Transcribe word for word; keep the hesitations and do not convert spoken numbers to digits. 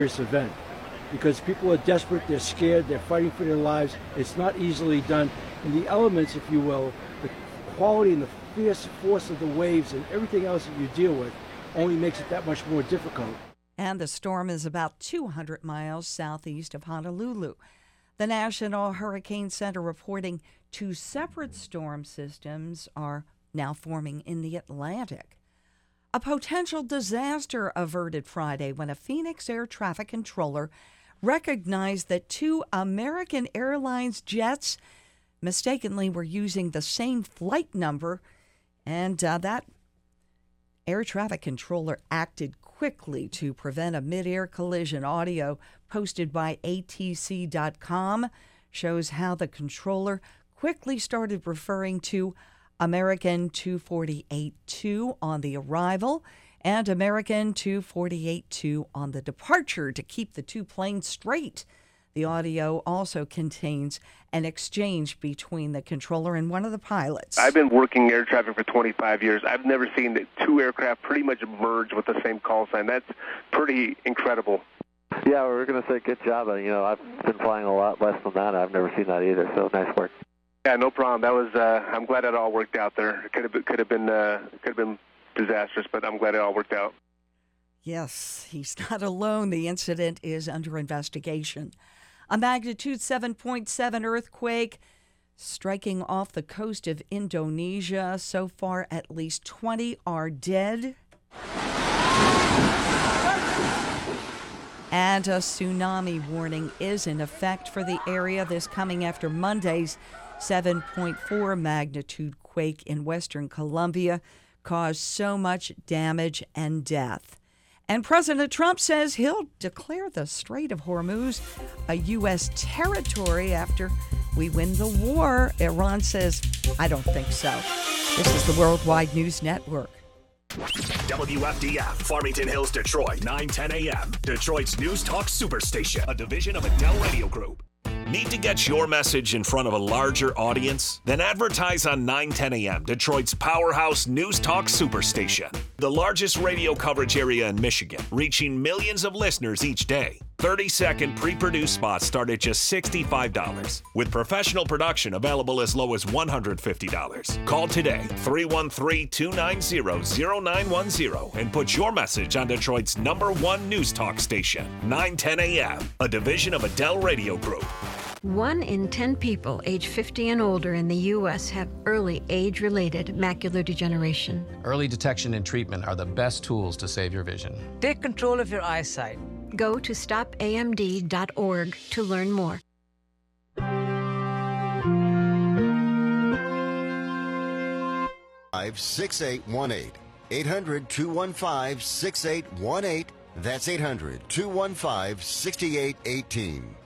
serious event because people are desperate, they're scared, they're fighting for their lives. It's not easily done. And the elements, if you will, the quality and the fierce force of the waves and everything else that you deal with only makes it that much more difficult. And the storm is about two hundred miles southeast of Honolulu. The National Hurricane Center reporting two separate storm systems are now forming in the Atlantic. A potential disaster averted Friday when a Phoenix air traffic controller recognized that two American Airlines jets mistakenly were using the same flight number, and uh, that air traffic controller acted quickly to prevent a mid-air collision. Audio posted by A T C dot com shows how the controller quickly started referring to American two forty-eight two on the arrival and American two forty-eight two on the departure to keep the two planes straight. The audio also contains an exchange between the controller and one of the pilots. I've been working air traffic for twenty-five years. I've never seen the two aircraft pretty much merge with the same call sign. That's pretty incredible. Yeah, we were going to say good job. You know, I've been flying a lot less than that. I've never seen that either, so nice work. Yeah, no problem. That was. Uh, I'm glad it all worked out there. It could have been, could have been, uh, could have been disastrous, but I'm glad it all worked out. Yes, he's not alone. The incident is under investigation. A magnitude seven point seven earthquake striking off the coast of Indonesia. So far, at least twenty are dead. And a tsunami warning is in effect for the area. This coming after Monday's seven point four magnitude quake in western Colombia caused so much damage and death. And President Trump says he'll declare the Strait of Hormuz a U S territory after we win the war. Iran says, I don't think so. This is the Worldwide News Network. W F D F, Farmington Hills, Detroit, nine ten a.m. Detroit's News Talk Superstation, a division of Adele Radio Group. Need to get your message in front of a larger audience? Then advertise on nine ten a.m., Detroit's powerhouse News Talk Superstation. The largest radio coverage area in Michigan, reaching millions of listeners each day. thirty-second pre-produced spots start at just sixty-five dollars, with professional production available as low as one hundred fifty dollars. Call today, three one three, two nine zero, zero nine one zero, and put your message on Detroit's number one News Talk station, nine ten a.m., a division of Adele Radio Group. One in ten people age fifty and older in the U S have early age-related macular degeneration. Early detection and treatment are the best tools to save your vision. Take control of your eyesight. Go to stop A M D dot org to learn more. five six eight one eight. eight hundred, two one five, six eight one eight. That's eight hundred, two one five, six eight one eight.